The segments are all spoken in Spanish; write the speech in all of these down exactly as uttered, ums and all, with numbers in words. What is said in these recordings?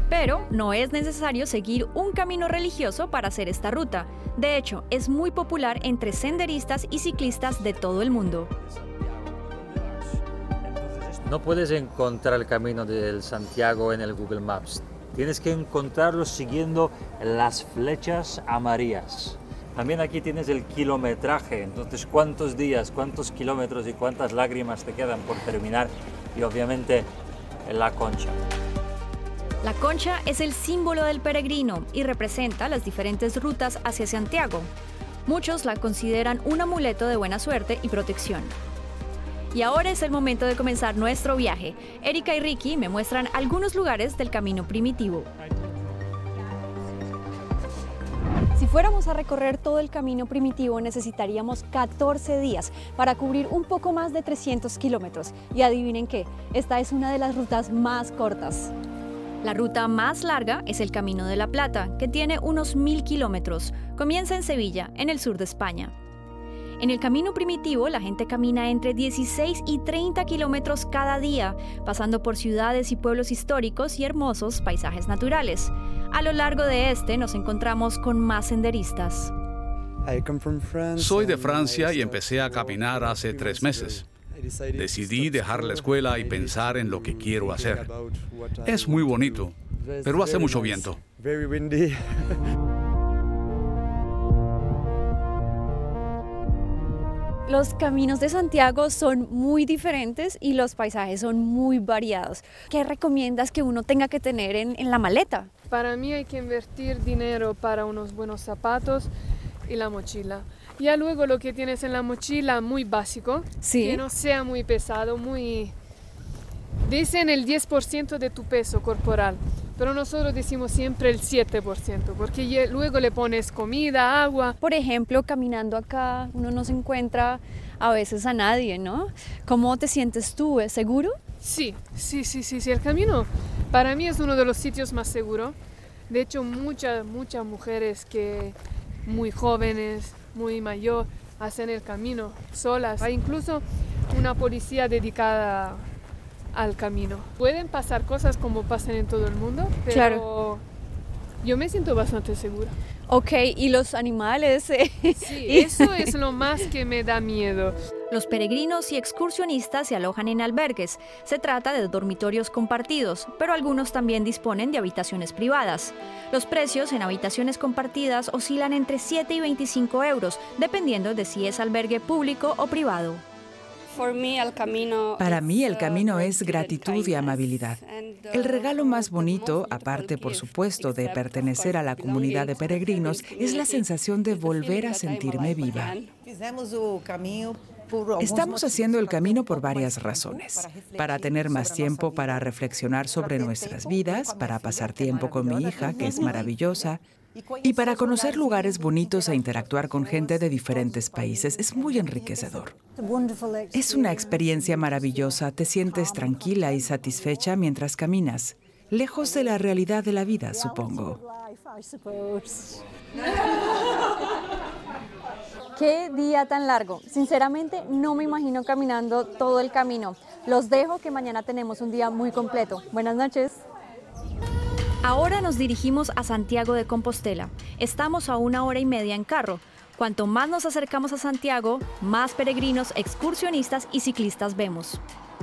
Pero no es necesario seguir un camino religioso para hacer esta ruta. De hecho, es muy popular entre senderistas y ciclistas de todo el mundo. No puedes encontrar el camino de Santiago en el Google Maps. Tienes que encontrarlo siguiendo las flechas amarillas. También aquí tienes el kilometraje, entonces cuántos días, cuántos kilómetros y cuántas lágrimas te quedan por terminar, y obviamente la concha. La concha es el símbolo del peregrino y representa las diferentes rutas hacia Santiago. Muchos la consideran un amuleto de buena suerte y protección. Y ahora es el momento de comenzar nuestro viaje. Erika y Ricky me muestran algunos lugares del camino primitivo. Si fuéramos a recorrer todo el camino primitivo, necesitaríamos catorce días para cubrir un poco más de trescientos kilómetros. Y adivinen qué, esta es una de las rutas más cortas. La ruta más larga es el Camino de la Plata, que tiene unos mil kilómetros. Comienza en Sevilla, en el sur de España. En el camino primitivo, la gente camina entre dieciséis y treinta kilómetros cada día, pasando por ciudades y pueblos históricos y hermosos paisajes naturales. A lo largo de este nos encontramos con más senderistas. Soy de Francia y empecé a caminar hace tres meses. Decidí dejar la escuela y pensar en lo que quiero hacer. Es muy bonito, pero hace mucho viento. Los caminos de Santiago son muy diferentes y los paisajes son muy variados. ¿Qué recomiendas que uno tenga que tener en, en la maleta? Para mí hay que invertir dinero para unos buenos zapatos y la mochila. Ya luego lo que tienes en la mochila, muy básico, sí, que no sea muy pesado, muy... Dicen el diez por ciento de tu peso corporal, pero nosotros decimos siempre el siete por ciento, porque luego le pones comida, agua. Por ejemplo, caminando acá, uno no se encuentra a veces a nadie, ¿no? ¿Cómo te sientes tú? ¿Es seguro? Sí, sí, sí, sí, sí. El camino para mí es uno de los sitios más seguros. De hecho, muchas, muchas mujeres que muy jóvenes, muy mayor, hacen el camino solas. Hay incluso una policía dedicada al camino. Pueden pasar cosas como pasan en todo el mundo, pero claro, yo me siento bastante segura. Ok, ¿y los animales? Sí, eso es lo más que me da miedo. Los peregrinos y excursionistas se alojan en albergues. Se trata de dormitorios compartidos, pero algunos también disponen de habitaciones privadas. Los precios en habitaciones compartidas oscilan entre siete y veinticinco euros, dependiendo de si es albergue público o privado. Para mí el camino es gratitud y amabilidad. El regalo más bonito, aparte por supuesto de pertenecer a la comunidad de peregrinos, es la sensación de volver a sentirme viva. Estamos haciendo el camino por varias razones. Para tener más tiempo para reflexionar sobre nuestras vidas, para pasar tiempo con mi hija, que es maravillosa, y para conocer lugares bonitos e interactuar con gente de diferentes países. Es muy enriquecedor. Es una experiencia maravillosa. Te sientes tranquila y satisfecha mientras caminas, lejos de la realidad de la vida, supongo. ¡Qué día tan largo! Sinceramente, no me imagino caminando todo el camino. Los dejo, que mañana tenemos un día muy completo. Buenas noches. Ahora nos dirigimos a Santiago de Compostela. Estamos a una hora y media en carro. Cuanto más nos acercamos a Santiago, más peregrinos, excursionistas y ciclistas vemos.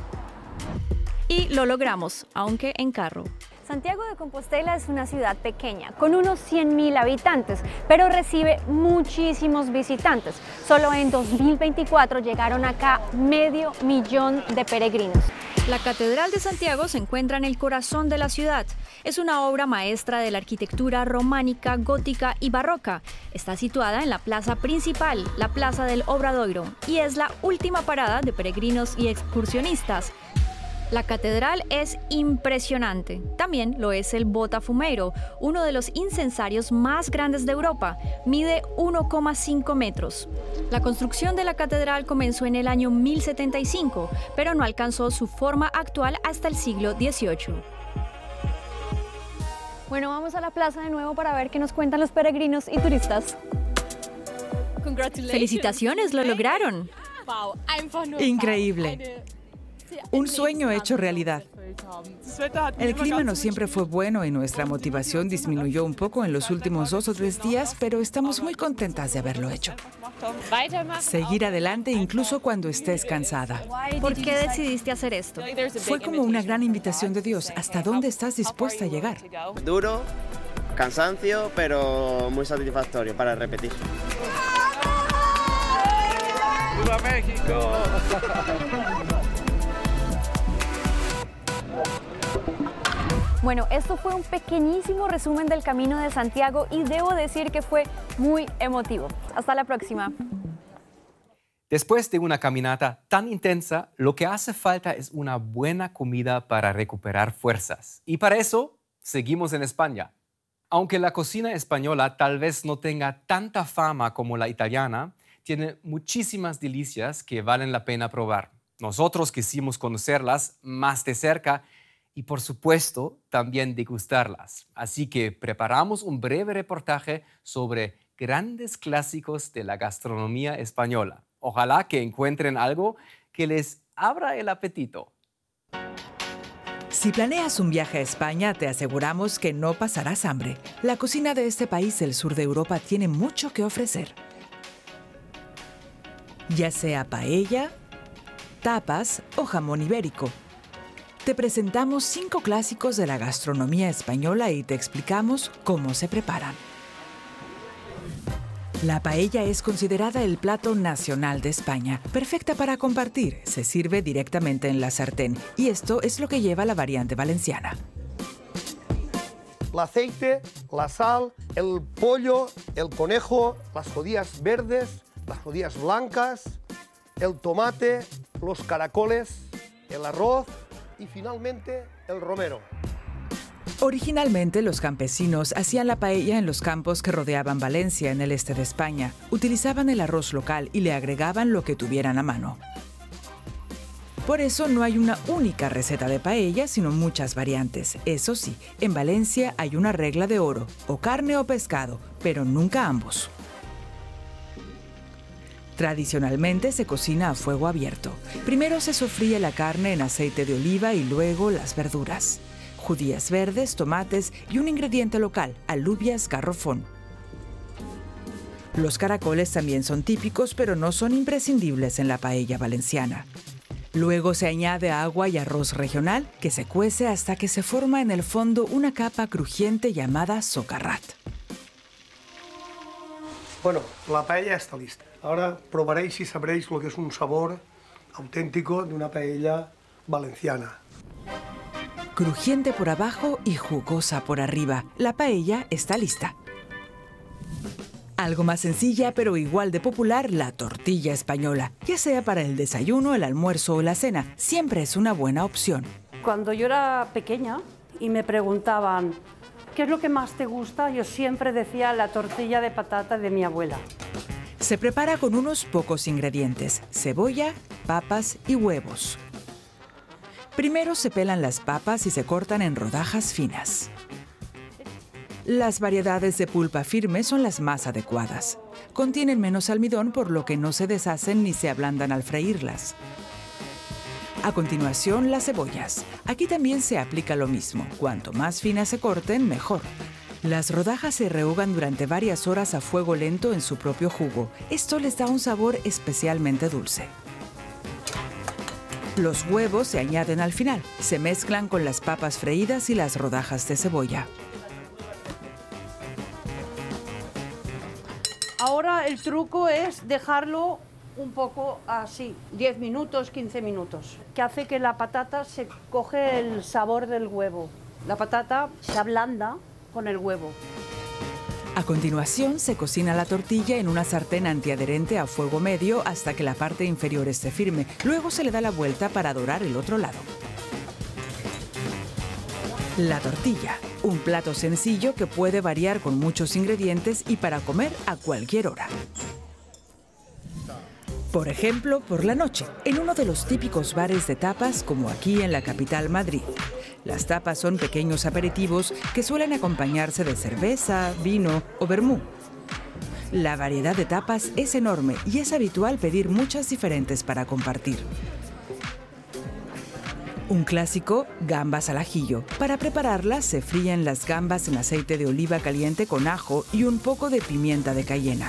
Y lo logramos, aunque en carro. Santiago de Compostela es una ciudad pequeña, con unos cien mil habitantes, pero recibe muchísimos visitantes. Solo en dos mil veinticuatro llegaron acá medio millón de peregrinos. La Catedral de Santiago se encuentra en el corazón de la ciudad. Es una obra maestra de la arquitectura románica, gótica y barroca. Está situada en la plaza principal, la Plaza del Obradoiro, y es la última parada de peregrinos y excursionistas. La catedral es impresionante. También lo es el Botafumeiro, uno de los incensarios más grandes de Europa. Mide uno coma cinco metros. La construcción de la catedral comenzó en el año mil setenta y cinco, pero no alcanzó su forma actual hasta el siglo dieciocho. Bueno, vamos a la plaza de nuevo para ver qué nos cuentan los peregrinos y turistas. ¡Felicitaciones! ¡Lo lograron! Increíble. Un sueño hecho realidad. El clima no siempre fue bueno y nuestra motivación disminuyó un poco en los últimos dos o tres días, pero estamos muy contentas de haberlo hecho. Seguir adelante incluso cuando estés cansada. ¿Por qué decidiste hacer esto? Fue como una gran invitación de Dios. ¿Hasta dónde estás dispuesta a llegar? Duro, cansancio, pero muy satisfactorio para repetir. ¡Viva México! Bueno, esto fue un pequeñísimo resumen del Camino de Santiago y debo decir que fue muy emotivo. Hasta la próxima. Después de una caminata tan intensa, lo que hace falta es una buena comida para recuperar fuerzas. Y para eso, seguimos en España. Aunque la cocina española tal vez no tenga tanta fama como la italiana, tiene muchísimas delicias que valen la pena probar. Nosotros quisimos conocerlas más de cerca y, por supuesto, también degustarlas. Así que preparamos un breve reportaje sobre grandes clásicos de la gastronomía española. Ojalá que encuentren algo que les abra el apetito. Si planeas un viaje a España, te aseguramos que no pasarás hambre. La cocina de este país del sur de Europa tiene mucho que ofrecer. Ya sea paella, tapas o jamón ibérico. Te presentamos cinco clásicos de la gastronomía española y te explicamos cómo se preparan. La paella es considerada el plato nacional de España, perfecta para compartir. Se sirve directamente en la sartén y esto es lo que lleva la variante valenciana. El aceite, la sal, el pollo, el conejo, las judías verdes, las judías blancas, el tomate, los caracoles, el arroz y finalmente el romero. Originalmente los campesinos hacían la paella en los campos que rodeaban Valencia, en el este de España. Utilizaban el arroz local y le agregaban lo que tuvieran a mano. Por eso no hay una única receta de paella, sino muchas variantes. Eso sí, en Valencia hay una regla de oro, o carne o pescado, pero nunca ambos. Tradicionalmente se cocina a fuego abierto. Primero se sofríe la carne en aceite de oliva y luego las verduras. Judías verdes, tomates y un ingrediente local, alubias garrofón. Los caracoles también son típicos, pero no son imprescindibles en la paella valenciana. Luego se añade agua y arroz regional, que se cuece hasta que se forma en el fondo una capa crujiente llamada socarrat. Bueno, la paella está lista. Ahora probaréis y sabréis lo que es un sabor auténtico de una paella valenciana. Crujiente por abajo y jugosa por arriba, la paella está lista. Algo más sencilla, pero igual de popular, la tortilla española. Ya sea para el desayuno, el almuerzo o la cena, siempre es una buena opción. Cuando yo era pequeña y me preguntaban ¿qué es lo que más te gusta?, yo siempre decía la tortilla de patata de mi abuela. Se prepara con unos pocos ingredientes: cebolla, papas y huevos. Primero se pelan las papas y se cortan en rodajas finas. Las variedades de pulpa firme son las más adecuadas. Contienen menos almidón, por lo que no se deshacen ni se ablandan al freírlas. A continuación, las cebollas. Aquí también se aplica lo mismo. Cuanto más finas se corten, mejor. Las rodajas se rehogan durante varias horas a fuego lento en su propio jugo. Esto les da un sabor especialmente dulce. Los huevos se añaden al final. Se mezclan con las papas freídas y las rodajas de cebolla. Ahora el truco es dejarlo un poco así, diez minutos, quince minutos, que hace que la patata se coge el sabor del huevo. La patata se ablanda con el huevo. A continuación, se cocina la tortilla en una sartén antiadherente a fuego medio hasta que la parte inferior esté firme. Luego se le da la vuelta para dorar el otro lado. La tortilla, un plato sencillo que puede variar con muchos ingredientes y para comer a cualquier hora. Por ejemplo, por la noche, en uno de los típicos bares de tapas como aquí en la capital Madrid. Las tapas son pequeños aperitivos que suelen acompañarse de cerveza, vino o vermú. La variedad de tapas es enorme y es habitual pedir muchas diferentes para compartir. Un clásico, gambas al ajillo. Para prepararlas se fríen las gambas en aceite de oliva caliente con ajo y un poco de pimienta de cayena.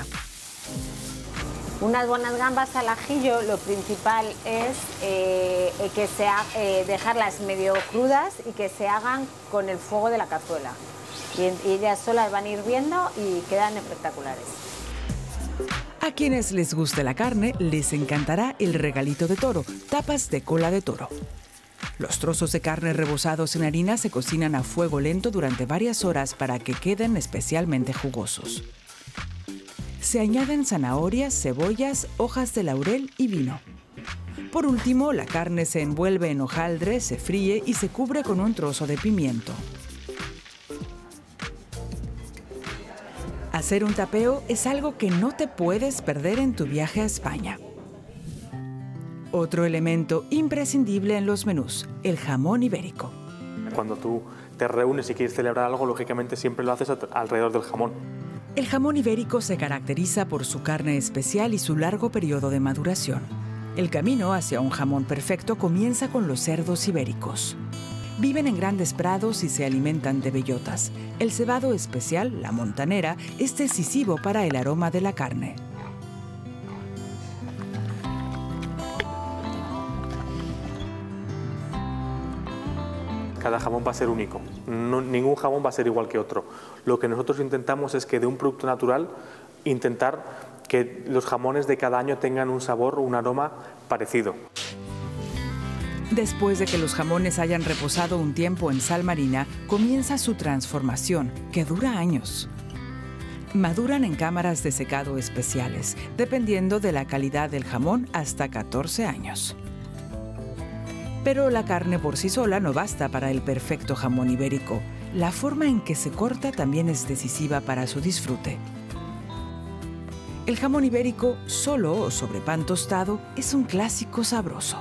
Unas buenas gambas al ajillo, lo principal es eh, que sea, eh, dejarlas medio crudas y que se hagan con el fuego de la cazuela. Y, y ellas solas van hirviendo y quedan espectaculares. A quienes les guste la carne, les encantará el regalito de toro, tapas de cola de toro. Los trozos de carne rebozados en harina se cocinan a fuego lento durante varias horas para que queden especialmente jugosos. Se añaden zanahorias, cebollas, hojas de laurel y vino. Por último, la carne se envuelve en hojaldre, se fríe y se cubre con un trozo de pimiento. Hacer un tapeo es algo que no te puedes perder en tu viaje a España. Otro elemento imprescindible en los menús, el jamón ibérico. Cuando tú te reúnes y quieres celebrar algo, lógicamente siempre lo haces alrededor del jamón. El jamón ibérico se caracteriza por su carne especial y su largo periodo de maduración. El camino hacia un jamón perfecto comienza con los cerdos ibéricos. Viven en grandes prados y se alimentan de bellotas. El cebado especial, la montanera, es decisivo para el aroma de la carne. Cada jamón va a ser único, no, ningún jamón va a ser igual que otro. Lo que nosotros intentamos es que de un producto natural, intentar que los jamones de cada año tengan un sabor o un aroma parecido. Después de que los jamones hayan reposado un tiempo en sal marina, comienza su transformación, que dura años. Maduran en cámaras de secado especiales, dependiendo de la calidad del jamón, hasta catorce años. Pero la carne por sí sola no basta para el perfecto jamón ibérico. La forma en que se corta también es decisiva para su disfrute. El jamón ibérico, solo o sobre pan tostado, es un clásico sabroso.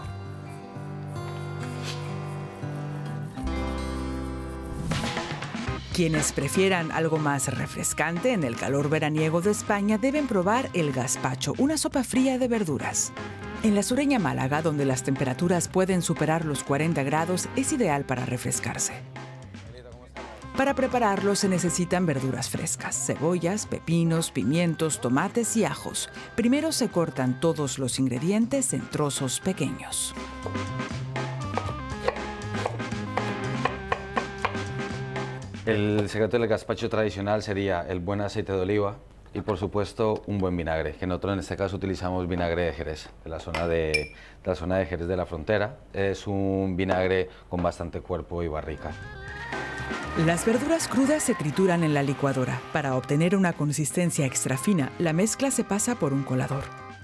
Quienes prefieran algo más refrescante en el calor veraniego de España deben probar el gazpacho, una sopa fría de verduras. En la sureña Málaga, donde las temperaturas pueden superar los cuarenta grados, es ideal para refrescarse. Para prepararlo se necesitan verduras frescas, cebollas, pepinos, pimientos, tomates y ajos. Primero se cortan todos los ingredientes en trozos pequeños. El secreto del gazpacho tradicional sería el buen aceite de oliva y, por supuesto, un buen vinagre, que nosotros en este caso utilizamos vinagre de Jerez, de la zona de, de, la zona de Jerez de la Frontera. Es un vinagre con bastante cuerpo y barrica. Las verduras crudas se trituran en la licuadora. Para obtener una consistencia extra fina, la mezcla se pasa por un colador.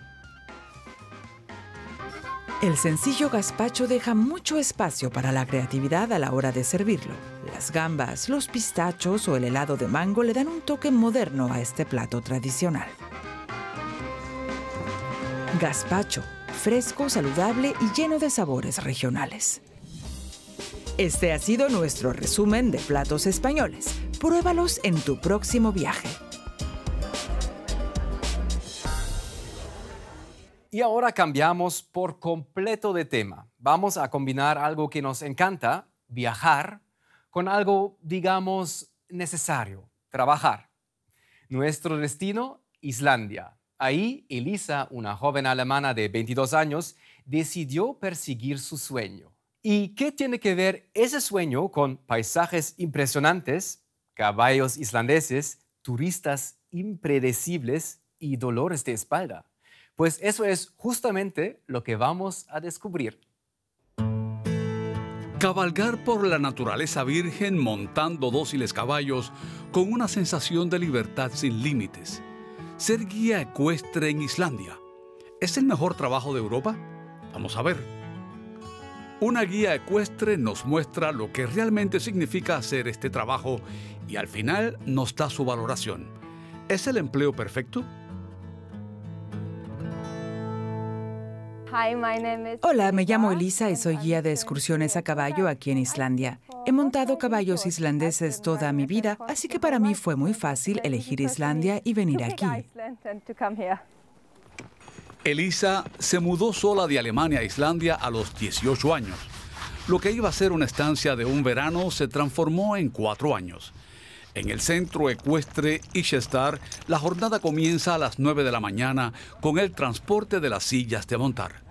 El sencillo gazpacho deja mucho espacio para la creatividad a la hora de servirlo. Las gambas, los pistachos o el helado de mango le dan un toque moderno a este plato tradicional. Gazpacho, fresco, saludable y lleno de sabores regionales. Este ha sido nuestro resumen de platos españoles. Pruébalos en tu próximo viaje. Y ahora cambiamos por completo de tema. Vamos a combinar algo que nos encanta, viajar, con algo, digamos, necesario, trabajar. Nuestro destino, Islandia. Ahí, Elisa, una joven alemana de veintidós años, decidió perseguir su sueño. ¿Y qué tiene que ver ese sueño con paisajes impresionantes, caballos islandeses, turistas impredecibles y dolores de espalda? Pues eso es justamente lo que vamos a descubrir. Cabalgar por la naturaleza virgen montando dóciles caballos con una sensación de libertad sin límites. Ser guía ecuestre en Islandia. ¿Es el mejor trabajo de Europa? Vamos a ver. Una guía ecuestre nos muestra lo que realmente significa hacer este trabajo y al final nos da su valoración. ¿Es el empleo perfecto? Hola, me llamo Elisa y soy guía de excursiones a caballo aquí en Islandia. He montado caballos islandeses toda mi vida, así que para mí fue muy fácil elegir Islandia y venir aquí. Elisa se mudó sola de Alemania a Islandia a los dieciocho años. Lo que iba a ser una estancia de un verano se transformó en cuatro años. En el centro ecuestre Ishestar, la jornada comienza a las nueve de la mañana con el transporte de las sillas de montar.